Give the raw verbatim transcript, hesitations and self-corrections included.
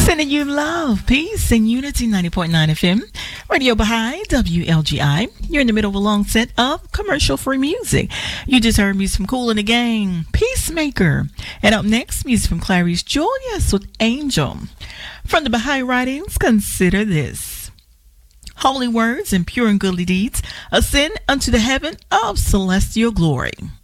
Sending you love, peace, and unity. ninety point nine F M, Radio Baha'i, W L G I. You're in the middle of a long set of commercial-free music. You just heard music from Kool and the Gang, Peacemaker. And up next, music from Clarice Julius with Angel. From the Baha'i writings, consider this. Holy words and pure and goodly deeds ascend unto the heaven of celestial glory.